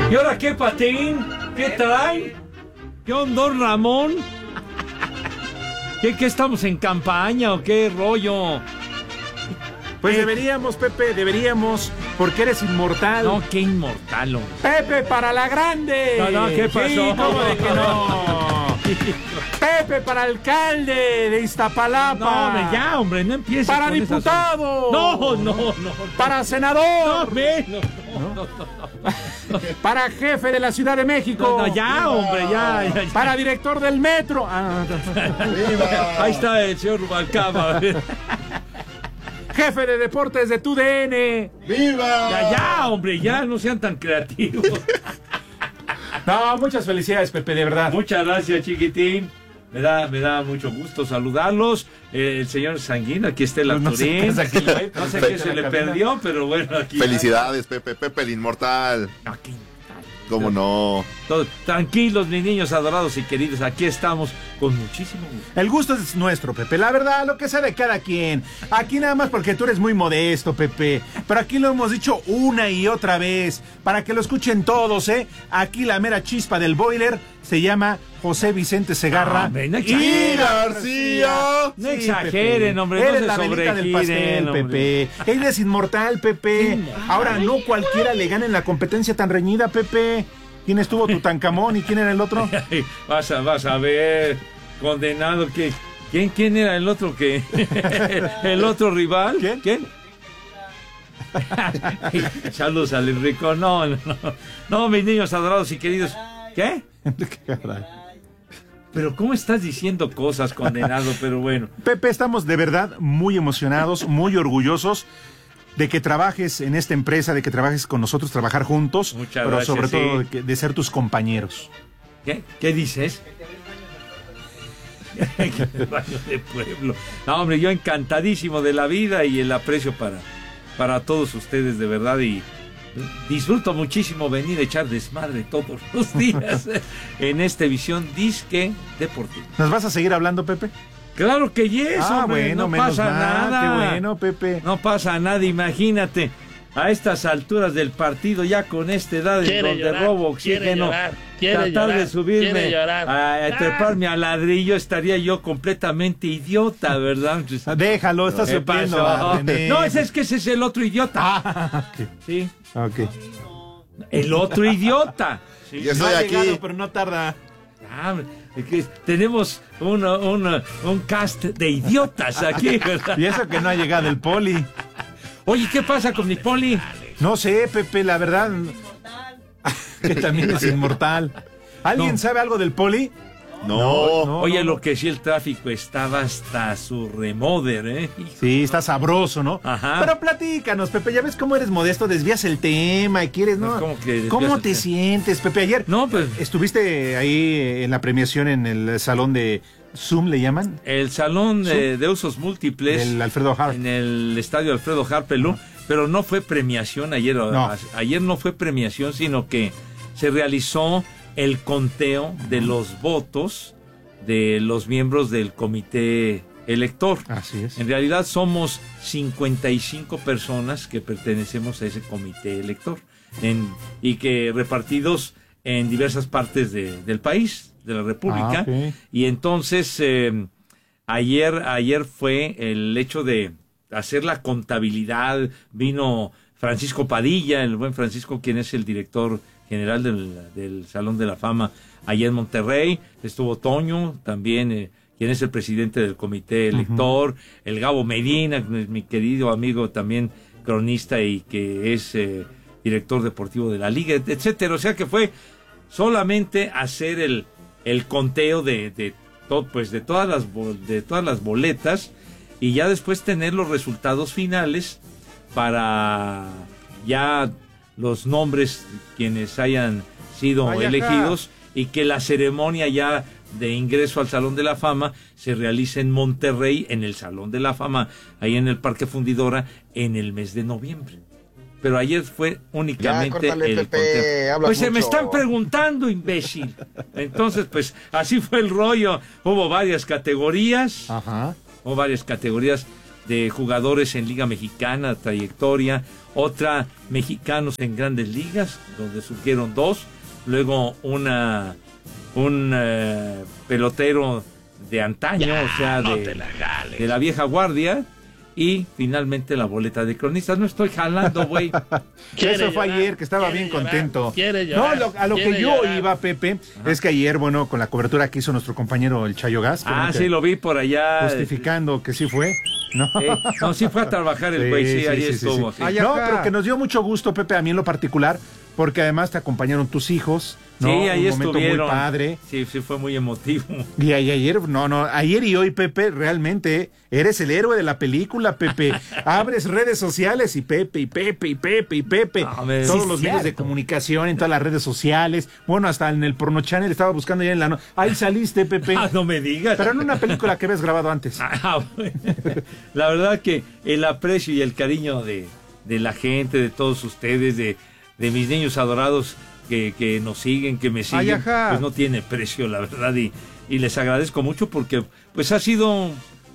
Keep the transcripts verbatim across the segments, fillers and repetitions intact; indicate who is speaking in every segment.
Speaker 1: ¿Y ahora qué, Patín? ¿Qué trae? ¿Qué onda, don Ramón? ¿Qué, qué estamos en campaña o qué rollo?
Speaker 2: Pues deberíamos, Pepe, deberíamos, porque eres inmortal.
Speaker 1: No, qué inmortal, hombre.
Speaker 2: Pepe, para la grande.
Speaker 1: No, no, ¿qué pasó?
Speaker 2: Sí, ¿cómo de que no? Pepe, para alcalde de Iztapalapa.
Speaker 1: No, hombre, ya, hombre, no empieces.
Speaker 2: Para
Speaker 1: con
Speaker 2: diputado.
Speaker 1: No, no, no.
Speaker 2: Para senador.
Speaker 1: No, ve, no, no, no, no.
Speaker 2: Para jefe de la Ciudad de México.
Speaker 1: No, no, ya, hombre, ya, ya, ya.
Speaker 2: Para director del metro. Ah,
Speaker 1: ahí está el señor Rubalcaba.
Speaker 2: jefe de deportes de tu D N.
Speaker 3: ¡Viva!
Speaker 1: Ya, ya, hombre, ya, no sean tan creativos.
Speaker 2: No, muchas felicidades, Pepe, de verdad.
Speaker 1: Muchas gracias, chiquitín. Me da, me da mucho gusto saludarlos. Eh, el señor Sanguín, aquí está el
Speaker 2: No, no
Speaker 1: Arturín.
Speaker 2: sé qué es aquí,
Speaker 1: No sé qué se le perdió, pero bueno, aquí.
Speaker 3: Felicidades, Pepe, Pepe el inmortal.
Speaker 1: Aquí.
Speaker 3: ¿Cómo no?
Speaker 1: Todos, tranquilos, mis niños adorados y queridos, aquí estamos con muchísimo gusto.
Speaker 2: El gusto es nuestro, Pepe. La verdad, lo que sea de cada quien. Aquí nada más porque tú eres muy modesto, Pepe. Pero aquí lo hemos dicho una y otra vez, para que lo escuchen todos, ¿eh? Aquí la mera chispa del boiler se llama José Vicente Segarra.
Speaker 1: Ah, hombre, no
Speaker 3: ¡Y
Speaker 1: exageren,
Speaker 3: García!
Speaker 1: no
Speaker 2: Sí,
Speaker 1: exageren,
Speaker 2: Pepe.
Speaker 1: hombre, no
Speaker 2: Eres
Speaker 1: se
Speaker 2: la velita del pastel,
Speaker 1: sobregiren,
Speaker 2: Pepe. Él es inmortal, Pepe.
Speaker 1: Inmortal.
Speaker 2: Ahora no cualquiera le gana en la competencia tan reñida, Pepe. ¿Quién estuvo Tutankamón y quién era el otro?
Speaker 1: Vas a, vas a ver, condenado, que ¿quién, quién era el otro que el otro rival?
Speaker 2: ¿Quién?
Speaker 1: ¿Quién? Saludos al Enrico. No, no, no, no, mis niños adorados y queridos. ¿Qué? Pero ¿cómo estás diciendo cosas, condenado? Pero bueno.
Speaker 2: Pepe, estamos de verdad muy emocionados, muy orgullosos de que trabajes en esta empresa, de que trabajes con nosotros, trabajar juntos,
Speaker 1: Muchas
Speaker 2: pero
Speaker 1: gracias,
Speaker 2: sobre
Speaker 1: sí.
Speaker 2: todo de, que- de ser tus compañeros.
Speaker 1: ¿Qué? ¿Qué dices? Baño de pueblo. No, hombre, yo encantadísimo de la vida y el aprecio para, para todos ustedes, de verdad, y disfruto muchísimo venir a echar desmadre todos los días en esta visión disque deportiva.
Speaker 2: ¿Nos vas a seguir hablando, Pepe?
Speaker 1: Claro que yes,
Speaker 2: ah,
Speaker 1: hombre,
Speaker 2: bueno,
Speaker 1: no
Speaker 2: menos
Speaker 1: pasa
Speaker 2: mal,
Speaker 1: nada.
Speaker 2: qué bueno, Pepe.
Speaker 1: No pasa nada, imagínate. A estas alturas del partido, ya con esta edad en
Speaker 4: Quiere
Speaker 1: donde
Speaker 4: llorar,
Speaker 1: robo
Speaker 4: quiere
Speaker 1: oxígeno,
Speaker 4: llorar, quiere
Speaker 1: tratar
Speaker 4: llorar,
Speaker 1: de subirme
Speaker 4: quiere llorar.
Speaker 1: a, a treparme al ladrillo, estaría yo completamente idiota, ¿verdad?
Speaker 2: Déjalo, estás
Speaker 1: ¿Qué
Speaker 2: supliendo
Speaker 1: pasó?
Speaker 2: a René.
Speaker 1: No, ese es que ese es el otro idiota.
Speaker 2: Ah, ok.
Speaker 1: Sí,
Speaker 2: Ok.
Speaker 1: el otro idiota. Sí.
Speaker 3: Ya estoy
Speaker 2: No ha
Speaker 3: aquí.
Speaker 2: llegado, pero no tarda.
Speaker 1: Ah, es que tenemos una, una, un cast de idiotas aquí, ¿verdad?
Speaker 2: Y eso que no ha llegado el poli.
Speaker 1: Oye, ¿qué pasa con mi poli?
Speaker 2: No sé, Pepe, la verdad. Que también es inmortal. ¿Alguien
Speaker 1: No.
Speaker 2: sabe algo del poli?
Speaker 3: No.
Speaker 2: no.
Speaker 1: Oye, lo que sí, el tráfico estaba hasta su remoder, ¿eh?
Speaker 2: Sí, está sabroso, ¿no?
Speaker 1: Ajá.
Speaker 2: Pero platícanos, Pepe, ya ves cómo eres modesto, desvías el tema y quieres, ¿no?
Speaker 1: ¿Cómo que desvías
Speaker 2: ¿Cómo
Speaker 1: el
Speaker 2: te
Speaker 1: tema?
Speaker 2: sientes, Pepe? Ayer
Speaker 1: No, pues
Speaker 2: estuviste ahí en la premiación en el salón de Zoom, ¿le llaman?
Speaker 1: el salón de, de usos múltiples
Speaker 2: El Alfredo Hart.
Speaker 1: en el estadio Alfredo Harpelú, pero no fue premiación ayer.
Speaker 2: No.
Speaker 1: a- Ayer no fue premiación, sino que se realizó el conteo de los votos de los miembros del comité elector.
Speaker 2: Así es.
Speaker 1: En realidad somos cincuenta y cinco personas que pertenecemos a ese comité elector en, y que repartidos en diversas partes de- del país, de la República.
Speaker 2: Ah, ok.
Speaker 1: Y entonces eh, ayer, ayer fue el hecho de hacer la contabilidad. Vino Francisco Padilla, el buen Francisco, quien es el director general del, del Salón de la Fama allá en Monterrey. Estuvo Toño también, eh, quien es el presidente del comité elector, el Gabo Medina, mi querido amigo también cronista y que es eh, director deportivo de la liga, etcétera. O sea que fue solamente hacer el, el conteo de, de, to, pues de, todas las, de todas las boletas y ya después tener los resultados finales para ya los nombres quienes hayan sido
Speaker 2: Vaya
Speaker 1: elegidos y que la ceremonia ya de ingreso al Salón de la Fama se realice en Monterrey, en el Salón de la Fama, ahí en el Parque Fundidora, en el mes de noviembre. Pero ayer fue únicamente
Speaker 3: Ya, córtale,
Speaker 1: el
Speaker 3: Pepe,
Speaker 1: conteo.
Speaker 3: hablas
Speaker 1: Pues se me
Speaker 3: mucho.
Speaker 1: están preguntando, imbécil. Entonces, pues así fue el rollo. Hubo varias categorías,
Speaker 2: Ajá.
Speaker 1: hubo varias categorías de jugadores en Liga Mexicana, trayectoria, otra mexicanos en Grandes Ligas, donde surgieron dos, luego una un eh, pelotero de antaño, ya, o sea,
Speaker 4: no
Speaker 1: de,
Speaker 4: la
Speaker 1: de la vieja guardia, y finalmente la boleta de cronistas. No estoy jalando, güey.
Speaker 2: Eso fue ayer, que estaba bien
Speaker 4: llorar,
Speaker 2: contento.
Speaker 4: Llorar,
Speaker 2: no, lo, a lo que yo
Speaker 4: llorar.
Speaker 2: iba, Pepe, Ajá. es que ayer, bueno, con la cobertura que hizo nuestro compañero el Chayo Gas.
Speaker 1: Ah,
Speaker 2: sí,
Speaker 1: sí, lo vi por allá.
Speaker 2: Justificando que sí fue. No,
Speaker 1: eh, no sí fue a trabajar el güey, sí, sí, ahí
Speaker 2: sí,
Speaker 1: estuvo.
Speaker 2: Sí,
Speaker 1: sí.
Speaker 2: Ay, no, pero que nos dio mucho gusto, Pepe, a mí en lo particular, porque además te acompañaron tus hijos. ¿no?
Speaker 1: Sí, ahí
Speaker 2: un momento
Speaker 1: estuvieron.
Speaker 2: Muy padre.
Speaker 1: Sí, sí, fue muy emotivo.
Speaker 2: Y, y ayer, no, no, ayer y hoy, Pepe, realmente eres el héroe de la película, Pepe. Abres redes sociales y Pepe, y Pepe, y Pepe, y Pepe. No, Todos
Speaker 4: sí,
Speaker 2: los
Speaker 4: cierto.
Speaker 2: medios de comunicación, en todas las redes sociales. Bueno, hasta en el Porno Channel estaba buscando ya en la... No... Ahí saliste, Pepe.
Speaker 1: Ah, no me digas.
Speaker 2: Pero en una película que habías grabado antes.
Speaker 1: Ah, bueno. La verdad que el aprecio y el cariño de, de la gente, de todos ustedes, de, de mis niños adorados que, que nos siguen, que me siguen,
Speaker 2: Ay,
Speaker 1: pues no tiene precio, la verdad, y, y les agradezco mucho porque pues ha sido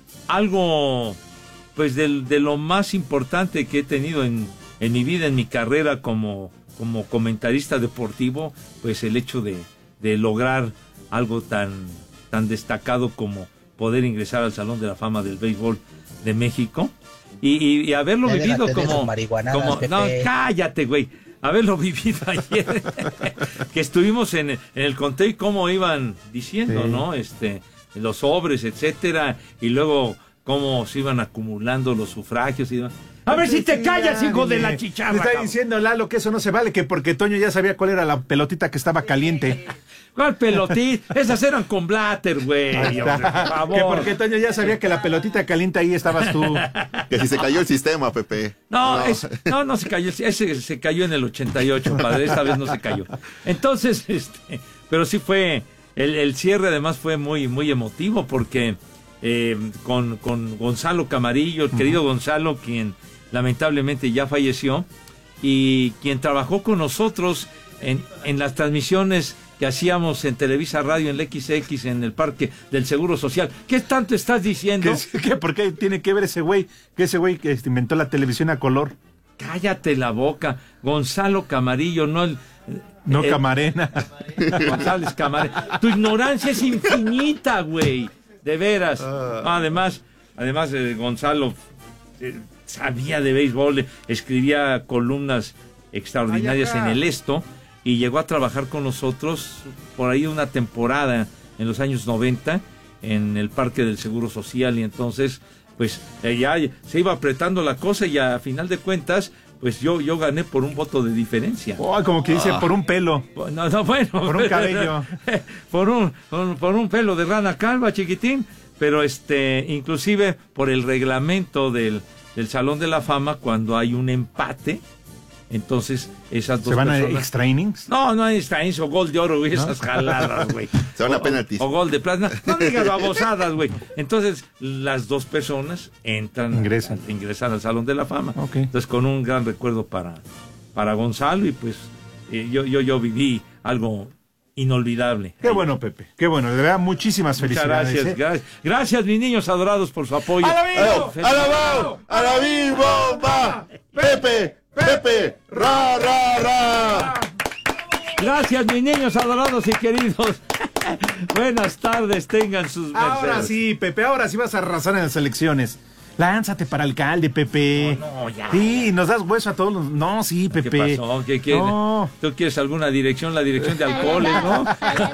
Speaker 1: algo pues de, de lo más importante que he tenido en, en mi vida, en mi carrera como, como comentarista deportivo, pues el hecho de, de lograr algo tan, tan destacado como poder ingresar al Salón de la Fama del Béisbol de México y, y, y haberlo
Speaker 5: Ya
Speaker 1: vivido
Speaker 5: déjate de
Speaker 1: como,
Speaker 5: esas marihuanadas,
Speaker 1: como
Speaker 5: Pepe.
Speaker 1: no, cállate, güey, haberlo vivido ayer que estuvimos en, en el conteo y cómo iban diciendo,
Speaker 2: Sí.
Speaker 1: ¿no? Este, los sobres, etcétera, y luego cómo se iban acumulando los sufragios y demás. A ver si te
Speaker 2: Sí,
Speaker 1: callas,
Speaker 2: ya,
Speaker 1: hijo de
Speaker 2: dile.
Speaker 1: la chicharra.
Speaker 2: Me está
Speaker 1: cabrón.
Speaker 2: diciendo Lalo que eso no se vale, que porque Toño ya sabía cuál era la pelotita que estaba caliente.
Speaker 1: ¿Cuál pelotita? Esas eran con Blatter, güey. Hombre, por favor.
Speaker 2: Que porque Toño ya sabía que la pelotita caliente ahí estabas tú.
Speaker 3: Que si se cayó el sistema, Pepe.
Speaker 1: No, no, es, no, no se cayó. Ese se cayó en el ochenta y ocho, padre. Esta vez no se cayó. Entonces, este, pero sí fue, el, el cierre además fue muy, muy emotivo porque eh, con, con Gonzalo Camarillo, el querido Gonzalo, quien lamentablemente ya falleció, y quien trabajó con nosotros en, en las transmisiones que hacíamos en Televisa Radio, en el X X, en el Parque del Seguro Social. ¿Qué tanto estás diciendo?
Speaker 2: ¿Qué, qué, ¿Por qué tiene que ver ese güey? Que ese güey que inventó la televisión a color.
Speaker 1: Cállate la boca. Gonzalo Camarillo, no el...
Speaker 2: No
Speaker 1: eh,
Speaker 2: Camarena.
Speaker 1: González Camarena. Tu ignorancia es infinita, güey. De veras. Además, además eh, Gonzalo eh, sabía de béisbol, escribía columnas extraordinarias en el Esto y llegó a trabajar con nosotros por ahí una temporada en los años noventa en el Parque del Seguro Social, y entonces pues eh, ya se iba apretando la cosa y a final de cuentas pues yo yo gané por un voto de diferencia.
Speaker 2: Oh, como que dice,
Speaker 1: Ah.
Speaker 2: por un pelo.
Speaker 1: No, no, bueno.
Speaker 2: Por un cabello.
Speaker 1: por, un, por, por un pelo de rana calva, chiquitín. Pero este, inclusive por el reglamento del, del Salón de la Fama, cuando hay un empate, entonces esas dos
Speaker 2: ¿Se van
Speaker 1: personas...
Speaker 2: a extra innings?
Speaker 1: No, no hay extra innings o gol de oro, güey, esas jaladas, güey.
Speaker 3: Se van a
Speaker 1: O-
Speaker 3: penaltis.
Speaker 1: O gol de plata. No digas babosadas, güey. Entonces, las dos personas entran,
Speaker 2: Ingresan.
Speaker 1: ingresan al Salón de la Fama.
Speaker 2: Ok.
Speaker 1: Entonces, con un gran recuerdo para, para Gonzalo, y pues eh, yo, yo, yo viví algo inolvidable.
Speaker 2: Qué bueno, Pepe. Qué bueno. De verdad, muchísimas
Speaker 1: Muchas
Speaker 2: felicidades.
Speaker 1: gracias,
Speaker 2: ¿eh?
Speaker 1: gracias. Gracias, mis niños adorados, por su apoyo.
Speaker 3: ¡Alabao! ¡Alabao! ¡Alabí bomba! ¡Pepe! ¡Pepe! ¡Ra, ra, ra!
Speaker 1: Gracias, mis niños adorados y queridos. Buenas tardes, tengan sus
Speaker 2: Ahora
Speaker 1: mercedes.
Speaker 2: sí, Pepe, ahora sí vas a arrasar en las elecciones. Lánzate para alcalde, Pepe.
Speaker 1: No, no, ya.
Speaker 2: Sí, nos das hueso a todos los... No, sí,
Speaker 1: ¿Qué
Speaker 2: Pepe.
Speaker 1: pasó? ¿Qué quieres?
Speaker 2: No.
Speaker 1: ¿Tú quieres alguna dirección? La dirección de alcoholes, ¿no?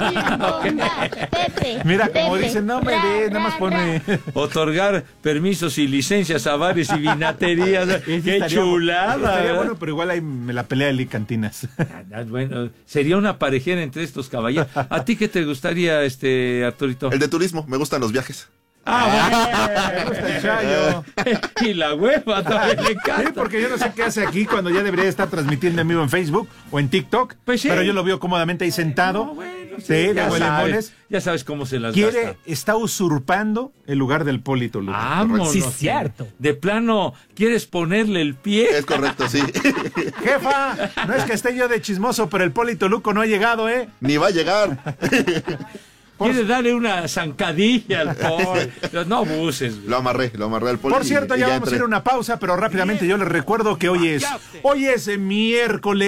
Speaker 6: Pepe.
Speaker 2: Mira, como
Speaker 6: Pepe.
Speaker 2: dicen, no me
Speaker 6: Ra,
Speaker 2: ve, nada más
Speaker 6: ra,
Speaker 2: pone...
Speaker 1: Otorgar permisos y licencias a bares y vinaterías.
Speaker 2: Ese
Speaker 1: ¡Qué
Speaker 2: estaría-
Speaker 1: chulada!
Speaker 2: Estaría
Speaker 1: ¿verdad?
Speaker 2: bueno, pero igual ahí me la pelea de Cantinas.
Speaker 1: Ah, bueno, sería una parejera entre estos caballeros. ¿A ti qué te gustaría, este, Arturito?
Speaker 3: El de turismo, me gustan los viajes.
Speaker 1: Ah,
Speaker 2: Me gusta el Chayo.
Speaker 1: bueno. Y la hueva también le
Speaker 2: Sí,
Speaker 1: encanta.
Speaker 2: porque yo no sé qué hace aquí cuando ya debería estar transmitiendo en vivo en Facebook o en TikTok.
Speaker 1: Pues sí.
Speaker 2: Pero yo lo veo cómodamente ahí sentado.
Speaker 1: No, bueno,
Speaker 2: sí, de
Speaker 1: ya
Speaker 2: huele
Speaker 1: sabes,
Speaker 2: moles.
Speaker 1: ya sabes cómo se las
Speaker 2: Quiere,
Speaker 1: gasta.
Speaker 2: está usurpando el lugar del Polito Luco.
Speaker 1: Vámonos.
Speaker 4: Sí, cierto.
Speaker 1: De plano, ¿quieres ponerle el pie?
Speaker 3: Es correcto, sí.
Speaker 2: Jefa, no es que esté yo de chismoso, pero el Polito Luco no ha llegado, ¿eh?
Speaker 3: Ni va a llegar.
Speaker 1: Quiere darle una zancadilla al Paul. No abuses.
Speaker 3: Lo amarré, lo amarré al Paul.
Speaker 2: Por cierto,
Speaker 3: y, y
Speaker 2: ya
Speaker 3: ya
Speaker 2: vamos
Speaker 3: entré.
Speaker 2: a ir a una pausa, pero rápidamente yo les recuerdo que hoy es, hoy es miércoles.